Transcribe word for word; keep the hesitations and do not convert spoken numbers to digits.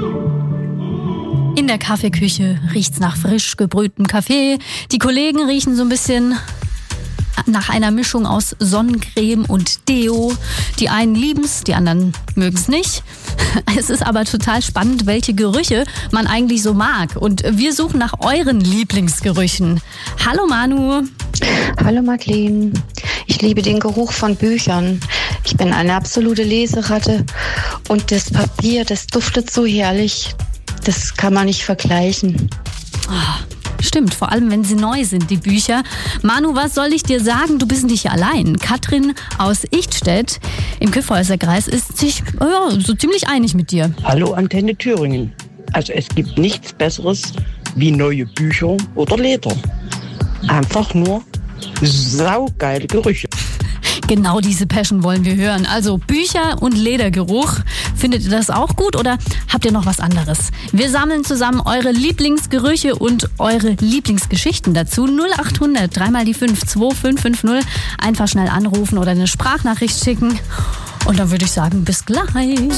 In der Kaffeeküche riecht's nach frisch gebrühtem Kaffee. Die Kollegen riechen so ein bisschen nach einer Mischung aus Sonnencreme und Deo. Die einen lieben's, die anderen mögen's nicht. Es ist aber total spannend, welche Gerüche man eigentlich so mag. Und wir suchen nach euren Lieblingsgerüchen. Hallo Manu. Hallo Madeleine. Ich liebe den Geruch von Büchern. Ich bin eine absolute Leseratte und das Papier, das duftet so herrlich. Das kann man nicht vergleichen. Oh, stimmt, vor allem wenn sie neu sind, die Bücher. Manu, was soll ich dir sagen? Du bist nicht allein. Katrin aus Ichtstedt im Kyffhäuserkreis ist sich ja, so ziemlich einig mit dir. Hallo Antenne Thüringen. Also es gibt nichts Besseres wie neue Bücher oder Leder. Einfach nur saugeile Gerüche. Genau diese Passion wollen wir hören. Also Bücher und Ledergeruch. Findet ihr das auch gut oder habt ihr noch was anderes? Wir sammeln zusammen eure Lieblingsgerüche und eure Lieblingsgeschichten dazu. null acht hundert, dreimal die fünf, zwei fünf fünf null. Einfach schnell anrufen oder eine Sprachnachricht schicken. Und dann würde ich sagen, bis gleich.